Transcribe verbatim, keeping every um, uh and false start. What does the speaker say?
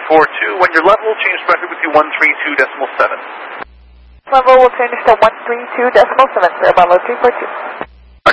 four two. When your level will change to frequency one three two decimal seven. Level will change to one three two decimal seven, sir, Bravo three four two.